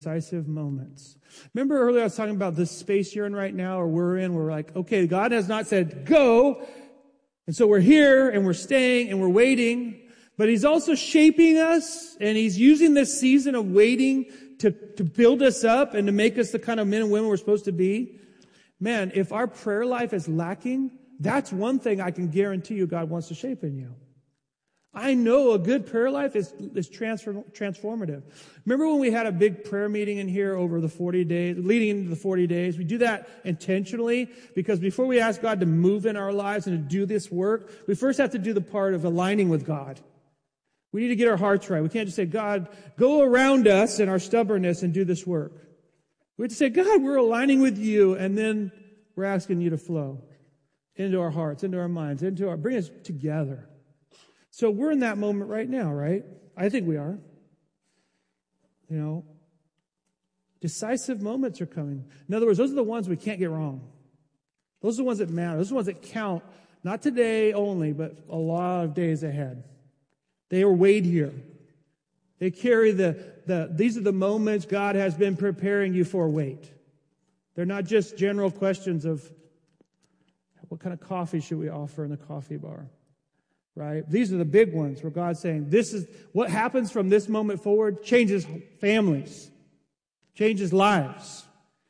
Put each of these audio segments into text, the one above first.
decisive moments. Remember earlier I was talking about this space you're in right now, or we're in, we're like, okay, God has not said go, and so we're here, and we're staying, and we're waiting, but He's also shaping us, and He's using this season of waiting to build us up and to make us the kind of men and women we're supposed to be. Man, if our prayer life is lacking, that's one thing I can guarantee you God wants to shape in you. I know a good prayer life is transformative. Remember when we had a big prayer meeting in here over the 40 days, leading into the 40 days? We do that intentionally because before we ask God to move in our lives and to do this work, we first have to do the part of aligning with God. We need to get our hearts right. We can't just say, God, go around us in our stubbornness and do this work. We have to say, God, we're aligning with you, and then we're asking you to flow into our hearts, into our minds, bring us together. So we're in that moment right now, right? I think we are. You know, decisive moments are coming. In other words, those are the ones we can't get wrong. Those are the ones that matter. Those are the ones that count, not today only, but a lot of days ahead. They are weightier. They carry these are the moments God has been preparing you for weight. They're not just general questions of what kind of coffee should we offer in the coffee bar. Right? These are the big ones where God's saying, this is what happens from this moment forward, changes families, changes lives.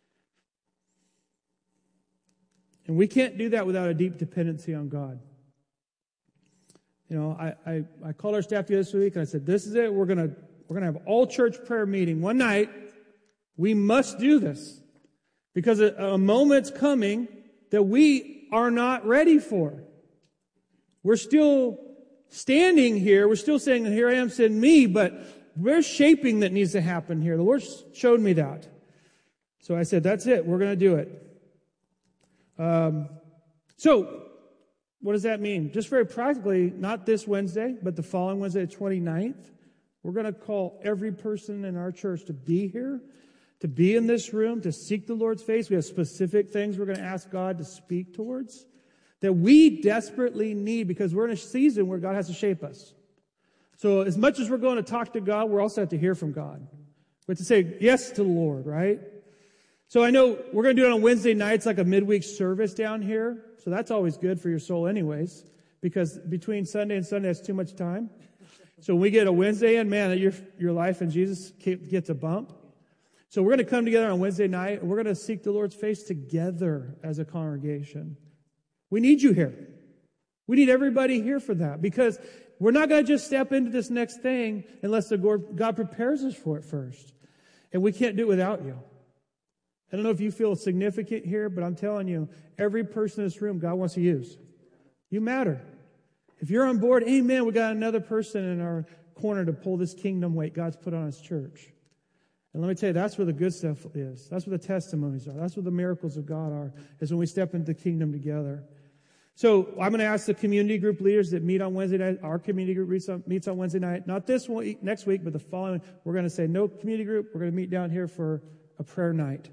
And we can't do that without a deep dependency on God. You know, I called our staff this week and I said, this is it. We're gonna have all church prayer meeting one night. We must do this because a moment's coming that we are not ready for. We're still standing here. We're still saying, here I am, send me, but there's shaping that needs to happen here. The Lord showed me that. So I said, that's it. We're going to do it. So what does that mean? Just very practically, not this Wednesday, but the following Wednesday, the 29th, we're going to call every person in our church to be here, to be in this room, to seek the Lord's face. We have specific things we're going to ask God to speak towards that we desperately need because we're in a season where God has to shape us. So as much as we're going to talk to God, we're also have to hear from God. We have to say yes to the Lord, right? So I know we're going to do it on Wednesday nights, like a midweek service down here. So that's always good for your soul anyways, because between Sunday and Sunday, that's too much time. So when we get a Wednesday in, man, your life in Jesus gets a bump. So we're going to come together on Wednesday night, and we're going to seek the Lord's face together as a congregation. We need you here. We need everybody here for that because we're not going to just step into this next thing unless God prepares us for it first. And we can't do it without you. I don't know if you feel significant here, but I'm telling you, every person in this room God wants to use. You matter. If you're on board, amen, we got another person in our corner to pull this kingdom weight God's put on His church. And let me tell you, that's where the good stuff is. That's where the testimonies are. That's where the miracles of God are, is when we step into the kingdom together. So I'm going to ask the community group leaders that meet on Wednesday night. Our community group meets on Wednesday night. Not this week, next week, but the following. We're going to say no community group. We're going to meet down here for a prayer night.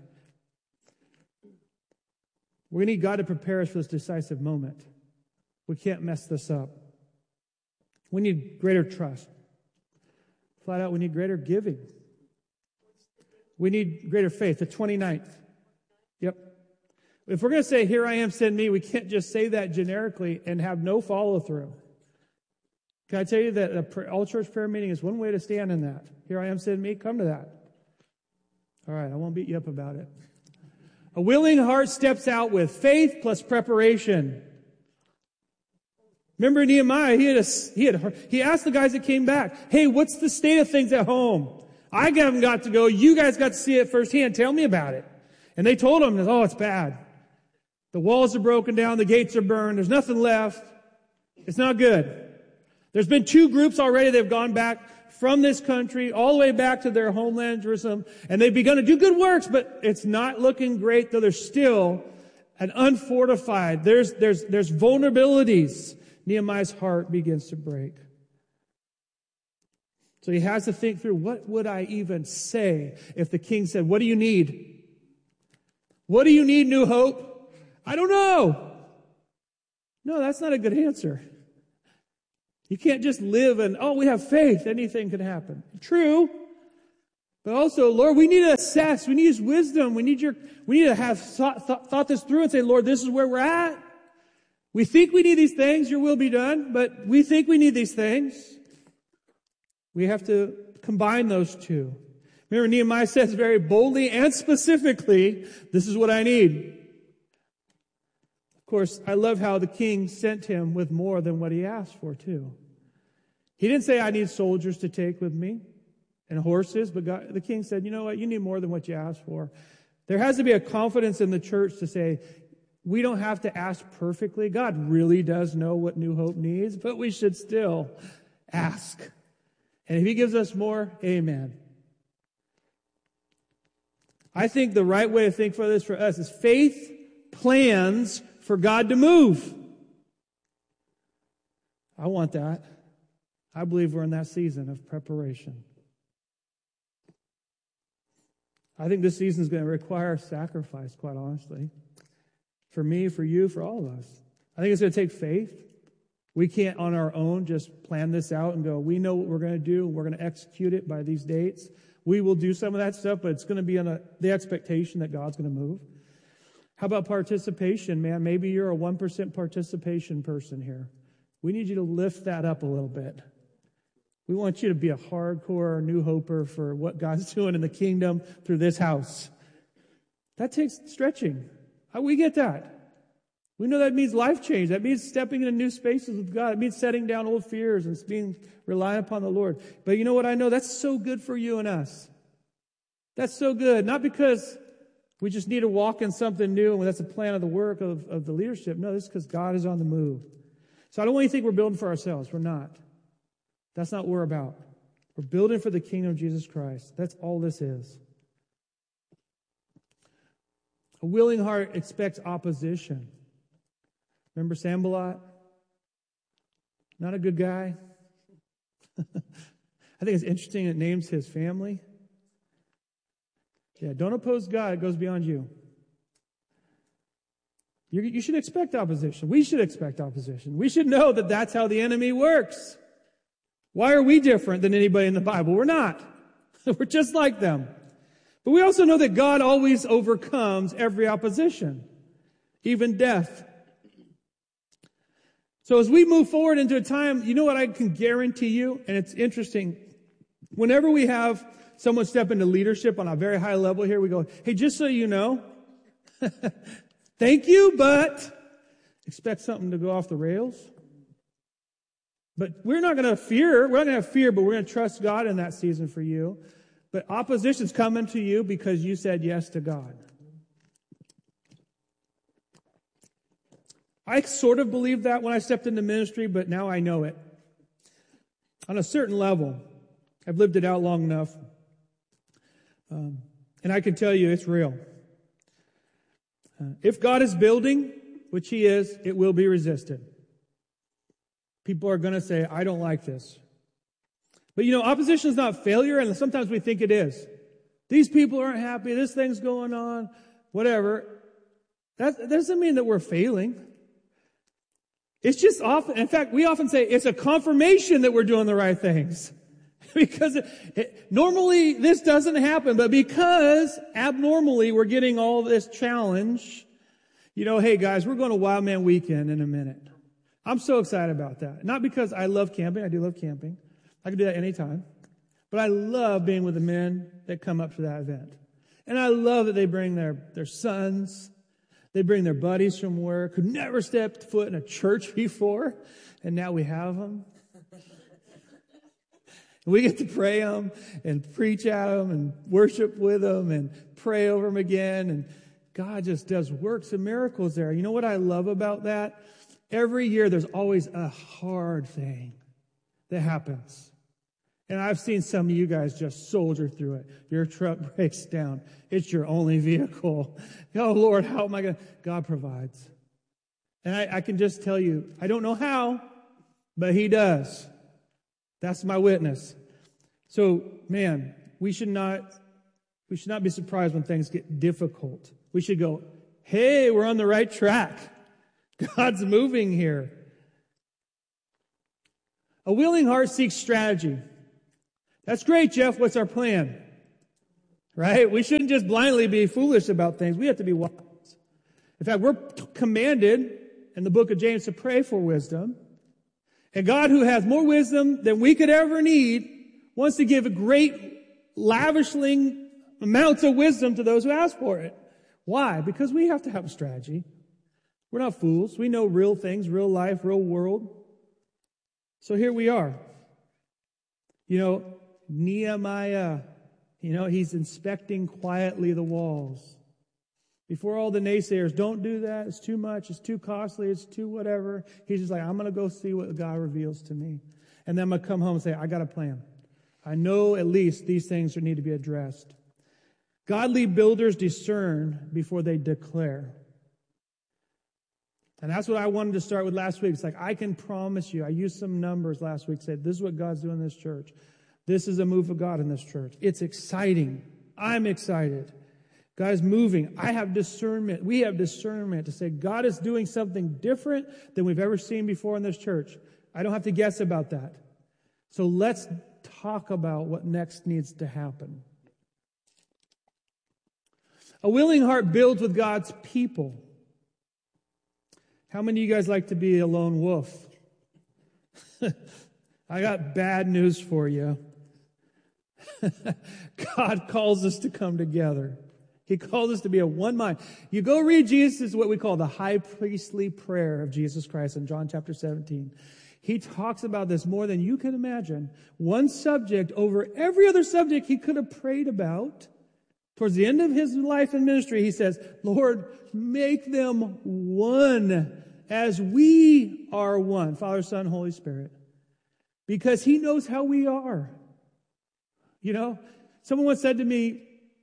We need God to prepare us for this decisive moment. We can't mess this up. We need greater trust. Flat out, we need greater giving. We need greater faith. The 29th. Yep. If we're going to say, here I am, send me, we can't just say that generically and have no follow-through. Can I tell you that all-church prayer meeting is one way to stand in that? Here I am, send me, come to that. All right, I won't beat you up about it. A willing heart steps out with faith plus preparation. Remember Nehemiah, he asked the guys that came back, hey, what's the state of things at home? I haven't got to go. You guys got to see it firsthand. Tell me about it. And they told him, oh, it's bad. The walls are broken down. The gates are burned. There's nothing left. It's not good. There's been 2 groups already that have gone back from this country all the way back to their homeland, Jerusalem, and they've begun to do good works, but it's not looking great, though there's still an unfortified. There's vulnerabilities. Nehemiah's heart begins to break. So he has to think through, what would I even say if the king said, what do you need? What do you need, New Hope? I don't know. No, that's not a good answer. You can't just live and, we have faith. Anything can happen. True. But also, Lord, we need to assess. We need His wisdom. We need to have thought this through and say, Lord, this is where we're at. We think we need these things. Your will be done. But we think we need these things. We have to combine those two. Remember, Nehemiah says very boldly and specifically, this is what I need. Of course, I love how the king sent him with more than what he asked for, too. He didn't say, I need soldiers to take with me and horses, but the king said, you know what, you need more than what you asked for. There has to be a confidence in the church to say, we don't have to ask perfectly. God really does know what New Hope needs, but we should still ask. And if He gives us more, amen. I think the right way to think for this for us is faith plans for God to move. I want that. I believe we're in that season of preparation. I think this season is going to require sacrifice, quite honestly. For me, for you, for all of us. I think it's going to take faith. We can't on our own just plan this out and go, we know what we're going to do, and we're going to execute it by these dates. We will do some of that stuff, but it's going to be on the expectation that God's going to move. How about participation, man? Maybe you're a 1% participation person here. We need you to lift that up a little bit. We want you to be a hardcore New Hoper for what God's doing in the kingdom through this house. That takes stretching. We get that. We know that means life change. That means stepping into new spaces with God. It means setting down old fears and relying upon the Lord. But you know what I know? That's so good for you and us. That's so good. Not because we just need to walk in something new and that's a plan of the work of the leadership. No, this is because God is on the move. So I don't want you to think we're building for ourselves. We're not. That's not what we're about. We're building for the kingdom of Jesus Christ. That's all this is. A willing heart expects opposition. Remember Sanballat? Not a good guy. I think it's interesting it names his family. Yeah, don't oppose God. It goes beyond you. You should expect opposition. We should expect opposition. We should know that that's how the enemy works. Why are we different than anybody in the Bible? We're not. We're just like them. But we also know that God always overcomes every opposition, even death. So as we move forward into a time, you know what I can guarantee you, and it's interesting, whenever we have someone step into leadership on a very high level here, we go, hey, just so you know, thank you, but expect something to go off the rails. But we're not going to fear. We're not going to have fear, but we're going to trust God in that season for you. But opposition's coming to you because you said yes to God. I sort of believed that when I stepped into ministry, but now I know it. On a certain level, I've lived it out long enough. And I can tell you it's real. If God is building, which He is, it will be resisted. People are going to say, I don't like this. But you know, opposition is not failure, and sometimes we think it is. These people aren't happy, this thing's going on, whatever. That doesn't mean that we're failing. It's just often, in fact, we often say it's a confirmation that we're doing the right things. Because normally this doesn't happen, but because abnormally we're getting all this challenge, you know, hey guys, we're going to Wild Man Weekend in a minute. I'm so excited about that. Not because I love camping. I do love camping. I can do that anytime. But I love being with the men that come up to that event. And I love that they bring their sons. They bring their buddies from work who never stepped foot in a church before. And now we have them. We get to pray them and preach at them and worship with them and pray over them again. And God just does works and miracles there. You know what I love about that? Every year there's always a hard thing that happens. And I've seen some of you guys just soldier through it. Your truck breaks down. It's your only vehicle. Oh, Lord, how am I going to? God provides. And I can just tell you, I don't know how, but He does. That's my witness. So, man, we should not be surprised when things get difficult. We should go, hey, we're on the right track. God's moving here. A willing heart seeks strategy. That's great, Jeff. What's our plan? right? We shouldn't just blindly be foolish about things. We have to be wise. In fact, we're commanded in the book of James to pray for wisdom. And God, who has more wisdom than we could ever need, wants to give a great, lavishing amounts of wisdom to those who ask for it. Why? Because we have to have a strategy. We're not fools. We know real things, real life, real world. So here we are. Nehemiah, he's inspecting quietly the walls. Before all the naysayers, don't do that, it's too much, it's too costly, it's too whatever. He's just like, I'm going to go see what God reveals to me. And then I'm going to come home and say, I got a plan. I know at least these things need to be addressed. Godly builders discern before they declare. And that's what I wanted to start with last week. It's like, I can promise you, I used some numbers last week, said, this is what God's doing in this church. This is a move of God in this church. It's exciting. I'm excited. God is moving. I have discernment. We have discernment to say God is doing something different than we've ever seen before in this church. I don't have to guess about that. So let's talk about what next needs to happen. A willing heart builds with God's people. How many of you guys like to be a lone wolf? I got bad news for you. God calls us to come together. He calls us to be a one mind. You go read Jesus, what we call the high priestly prayer of Jesus Christ in John chapter 17. He talks about this more than you can imagine. One subject over every other subject he could have prayed about. Towards the end of his life and ministry, he says, Lord, make them one as we are one. Father, Son, Holy Spirit. Because he knows how we are. Someone once said to me,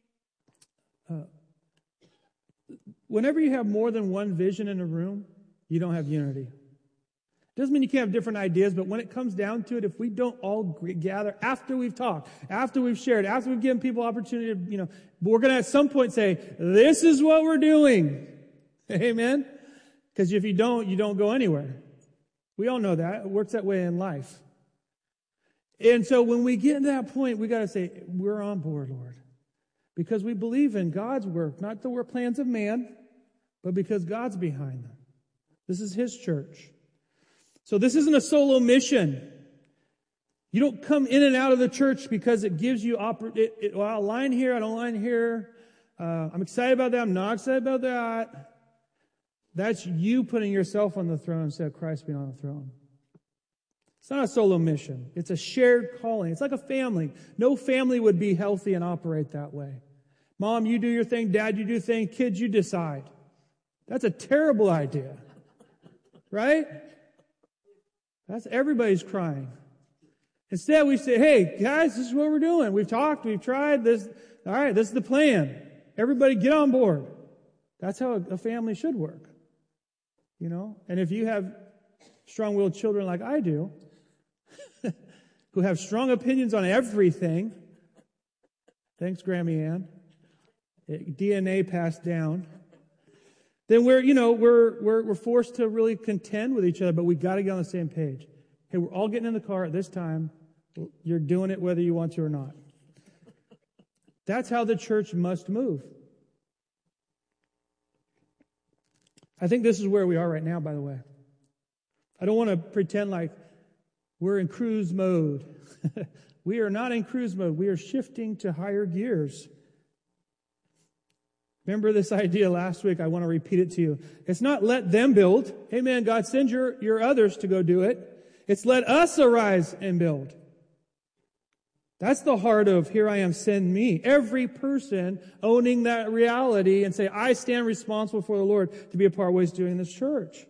whenever you have more than one vision in a room, you don't have unity. Doesn't mean you can't have different ideas, but when it comes down to it, if we don't all gather after we've talked, after we've shared, after we've given people opportunity to, we're going to at some point say, this is what we're doing. Amen? Because if you don't go anywhere. We all know that. It works that way in life. And so when we get to that point, we got to say, we're on board, Lord. Because we believe in God's work, not the work plans of man, but because God's behind them. This is His church. So this isn't a solo mission. You don't come in and out of the church because it gives you well, I'll line here, I don't line here. I'm excited about that, I'm not excited about that. That's you putting yourself on the throne instead of Christ being on the throne. It's not a solo mission. It's a shared calling. It's like a family. No family would be healthy and operate that way. Mom, you do your thing. Dad, you do your thing. Kids, you decide. That's a terrible idea. Right? That's everybody's crying. Instead, we say, hey, guys, this is what we're doing. We've talked. We've tried this. All right, this is the plan. Everybody get on board. That's how a family should work. And if you have strong-willed children like I do, who have strong opinions on everything. Thanks, Grammy Ann. DNA passed down. Then we're forced to really contend with each other, but we got to get on the same page. Hey, we're all getting in the car at this time. You're doing it whether you want to or not. That's how the church must move. I think this is where we are right now, by the way. I don't want to pretend like we're in cruise mode. We are not in cruise mode. We are shifting to higher gears. Remember this idea last week? I want to repeat it to you. It's not let them build. Amen. God, send your others to go do it. It's let us arise and build. That's the heart of here I am, send me. Every person owning that reality and say, I stand responsible for the Lord to be a part of what He's doing in this church.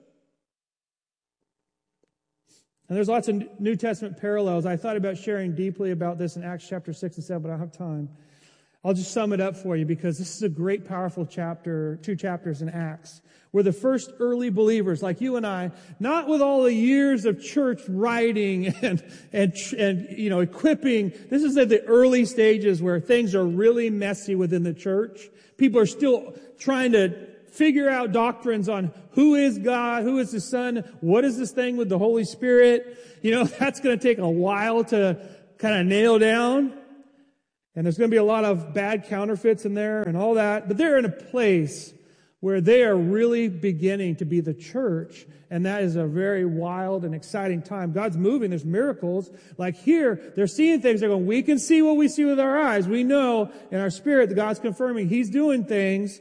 And there's lots of New Testament parallels. I thought about sharing deeply about this in Acts chapter 6 and 7, but I don't have time. I'll just sum it up for you because this is a great, powerful chapter, 2 chapters in Acts, where the first early believers, like you and I, not with all the years of church writing and equipping. This is at the early stages where things are really messy within the church. People are still trying to figure out doctrines on who is God, who is the Son, what is this thing with the Holy Spirit. That's going to take a while to kind of nail down. And there's going to be a lot of bad counterfeits in there and all that. But they're in a place where they are really beginning to be the church. And that is a very wild and exciting time. God's moving. There's miracles. Like here, they're seeing things. They're going, we can see what we see with our eyes. We know in our spirit that God's confirming He's doing things.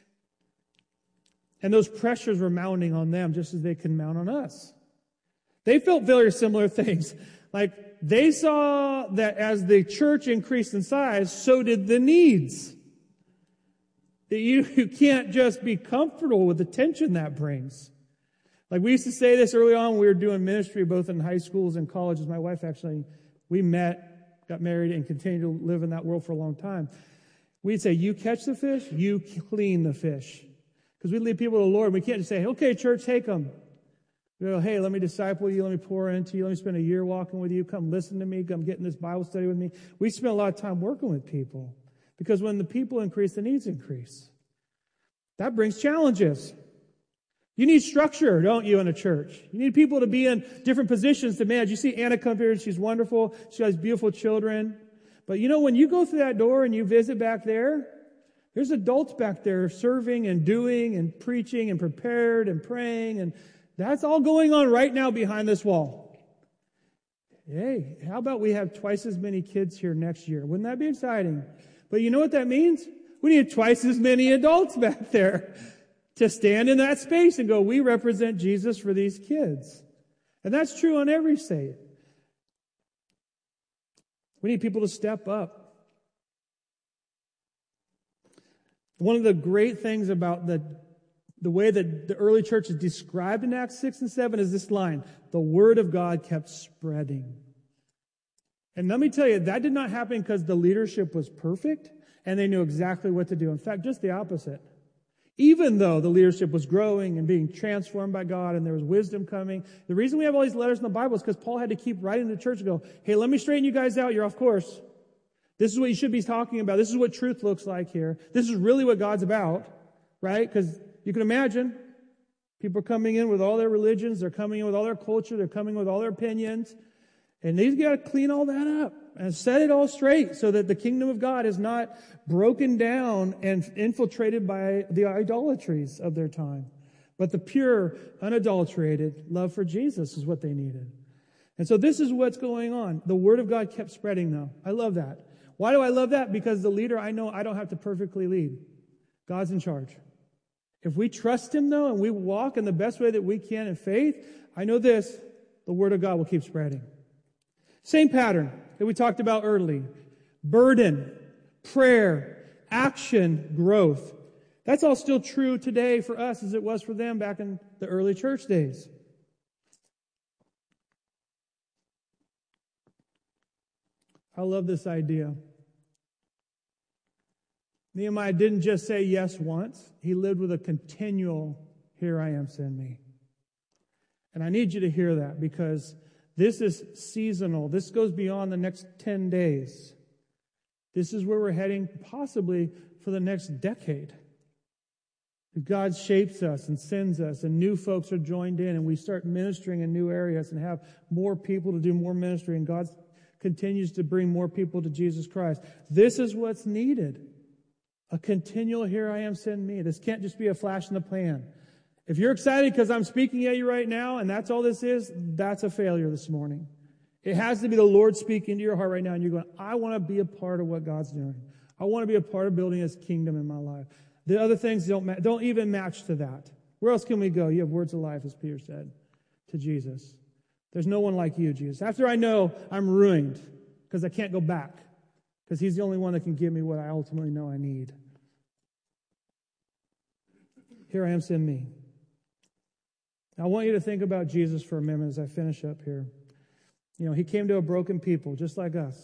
And those pressures were mounting on them just as they can mount on us. They felt very similar things. Like they saw that as the church increased in size, so did the needs. That you can't just be comfortable with the tension that brings. Like we used to say this early on when we were doing ministry, both in high schools and colleges. My wife actually, we met, got married, and continued to live in that world for a long time. We'd say, you catch the fish, you clean the fish. Because we lead people to the Lord. We can't just say, okay, church, take them. We go, hey, let me disciple you. Let me pour into you. Let me spend a year walking with you. Come listen to me. Come get in this Bible study with me. We spend a lot of time working with people. Because when the people increase, the needs increase. That brings challenges. You need structure, don't you, in a church? You need people to be in different positions to manage. You see Anna come here. She's wonderful. She has beautiful children. But you know, when you go through that door and you visit back there, there's adults back there serving and doing and preaching and prepared and praying. And that's all going on right now behind this wall. Hey, how about we have twice as many kids here next year? Wouldn't that be exciting? But you know what that means? We need twice as many adults back there to stand in that space and go, we represent Jesus for these kids. And that's true on every state. We need people to step up. One of the great things about the way that the early church is described in Acts 6 and 7 is this line, the word of God kept spreading. And let me tell you, that did not happen because the leadership was perfect and they knew exactly what to do. In fact, just the opposite. Even though the leadership was growing and being transformed by God and there was wisdom coming, the reason we have all these letters in the Bible is because Paul had to keep writing to the church and go, hey, let me straighten you guys out. You're off course. This is what you should be talking about. This is what truth looks like here. This is really what God's about, right? Because you can imagine people are coming in with all their religions. They're coming in with all their culture. They're coming with all their opinions. And they've got to clean all that up and set it all straight so that the kingdom of God is not broken down and infiltrated by the idolatries of their time. But the pure, unadulterated love for Jesus is what they needed. And so this is what's going on. The word of God kept spreading, though. I love that. Why do I love that? Because the leader, I know I don't have to perfectly lead. God's in charge. If we trust Him, though, and we walk in the best way that we can in faith, I know this, the word of God will keep spreading. Same pattern that we talked about early. Burden, prayer, action, growth. That's all still true today for us as it was for them back in the early church days. I love this idea. Nehemiah didn't just say yes once. He lived with a continual, here I am, send me. And I need you to hear that because this is seasonal. This goes beyond the next 10 days. This is where we're heading possibly for the next decade. God shapes us and sends us and new folks are joined in and we start ministering in new areas and have more people to do more ministry and God continues to bring more people to Jesus Christ. This is what's needed. A continual, here I am, send me. This can't just be a flash in the pan. If you're excited because I'm speaking at you right now and that's all this is, that's a failure this morning. It has to be the Lord speaking to your heart right now and you're going, I want to be a part of what God's doing. I want to be a part of building His kingdom in my life. The other things don't even match to that. Where else can we go? You have words of life, as Peter said to Jesus. There's no one like you, Jesus. After I know I'm ruined because I can't go back because He's the only one that can give me what I ultimately know I need. Here I am, send me. Now, I want you to think about Jesus for a minute as I finish up here. You know, He came to a broken people just like us.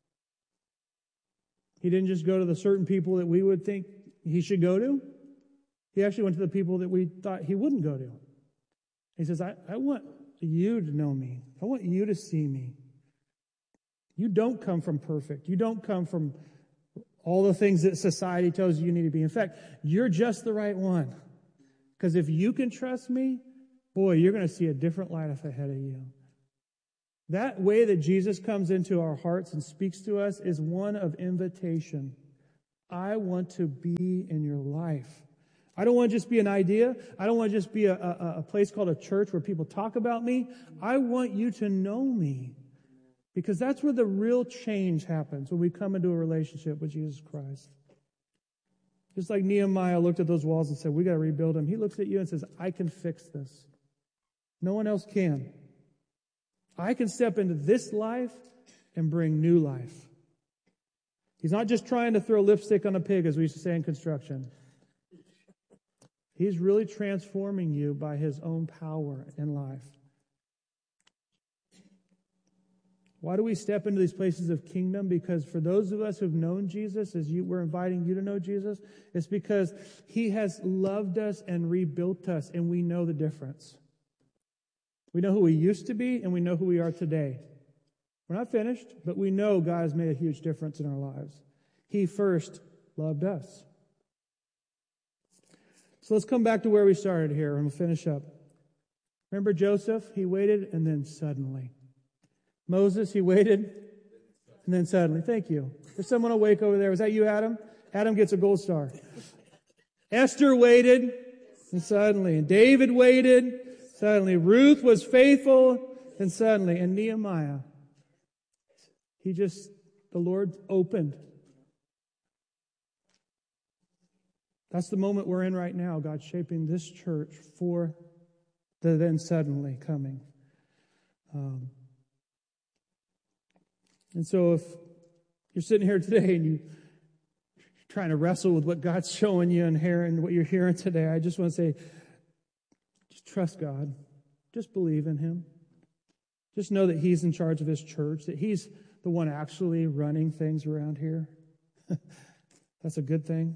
He didn't just go to the certain people that we would think He should go to. He actually went to the people that we thought He wouldn't go to. He says, I want you to know me. I want you to see me. You don't come from perfect. You don't come from all the things that society tells you need to be. In fact, you're just the right one. Because if you can trust me, boy, you're going to see a different life ahead of you. That way that Jesus comes into our hearts and speaks to us is one of invitation. I want to be in your life. I don't want to just be an idea. I don't want to just be a place called a church where people talk about me. I want you to know me. Because that's where the real change happens, when we come into a relationship with Jesus Christ. Just like Nehemiah looked at those walls and said, we got to rebuild them. He looks at you and says, I can fix this. No one else can. I can step into this life and bring new life. He's not just trying to throw lipstick on a pig, as we used to say in construction. He's really transforming you by his own power in life. Why do we step into these places of kingdom? Because for those of us who've known Jesus, we're inviting you to know Jesus, it's because he has loved us and rebuilt us, and we know the difference. We know who we used to be, and we know who we are today. We're not finished, but we know God has made a huge difference in our lives. He first loved us. So let's come back to where we started here, and we'll finish up. Remember Joseph? He waited, and then suddenly. Moses, he waited, and then suddenly. Thank you. There's someone awake over there. Was that you, Adam? Adam gets a gold star. Esther waited, and suddenly. And David waited, suddenly. Ruth was faithful, and suddenly. And Nehemiah, the Lord opened. That's the moment we're in right now. God's shaping this church for the then suddenly coming. And so if you're sitting here today and you're trying to wrestle with what God's showing you and hearing what you're hearing today, I just want to say, just trust God. Just believe in him. Just know that he's in charge of his church, that he's the one actually running things around here. That's a good thing.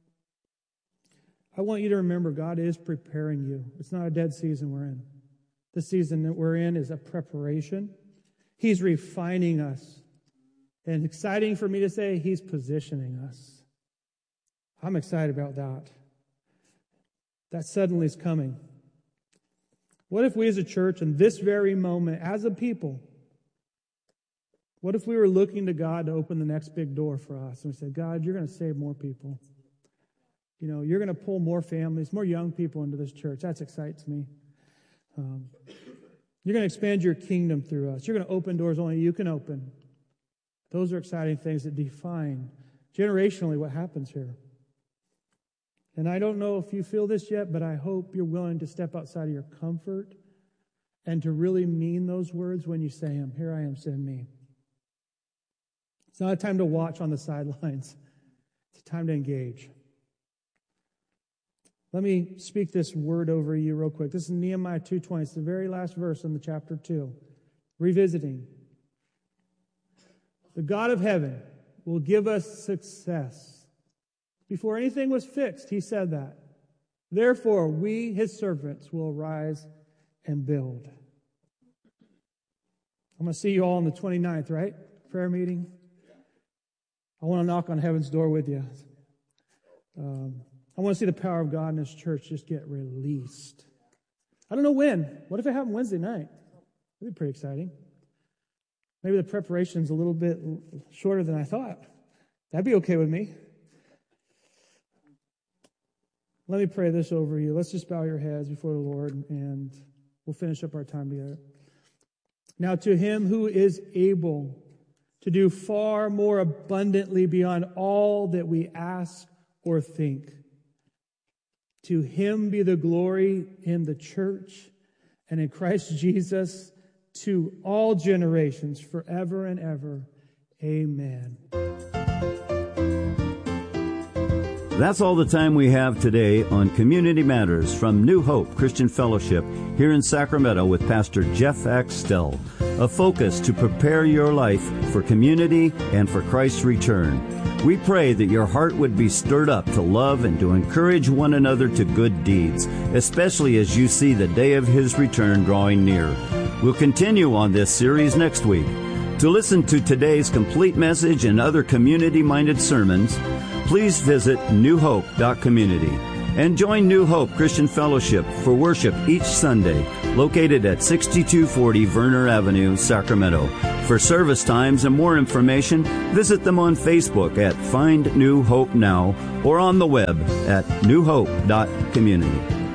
I want you to remember God is preparing you. It's not a dead season we're in. The season that we're in is a preparation. He's refining us. And exciting for me to say, he's positioning us. I'm excited about that. That suddenly is coming. What if we as a church in this very moment, as a people, what if we were looking to God to open the next big door for us? And we said, God, you're going to save more people. You know, you're going to pull more families, more young people into this church. That excites me. You're going to expand your kingdom through us. You're going to open doors only you can open. Those are exciting things that define generationally what happens here. And I don't know if you feel this yet, but I hope you're willing to step outside of your comfort and to really mean those words when you say them. Here I am, send me. It's not a time to watch on the sidelines. It's a time to engage. Let me speak this word over you real quick. This is Nehemiah 2:20. It's the very last verse in the chapter 2. Revisiting. The God of heaven will give us success. Before anything was fixed, he said that. Therefore, we, his servants, will arise and build. I'm going to see you all on the 29th, right? Prayer meeting. I want to knock on heaven's door with you. I want to see the power of God in this church just get released. I don't know when. What if it happened Wednesday night? That'd be pretty exciting. Maybe the preparation's a little bit shorter than I thought. That'd be okay with me. Let me pray this over you. Let's just bow your heads before the Lord, and we'll finish up our time together. Now to him who is able to do far more abundantly beyond all that we ask or think, to him be the glory in the church and in Christ Jesus to all generations forever and ever. Amen. That's all the time we have today on Community Matters from New Hope Christian Fellowship here in Sacramento with Pastor Jeff Axtell. A focus to prepare your life for community and for Christ's return. We pray that your heart would be stirred up to love and to encourage one another to good deeds, especially as you see the day of his return drawing near. We'll continue on this series next week. To listen to today's complete message and other community-minded sermons, please visit newhope.community and join New Hope Christian Fellowship for worship each Sunday located at 6240 Verner Avenue, Sacramento. For service times and more information, visit them on Facebook at Find New Hope Now or on the web at newhope.community.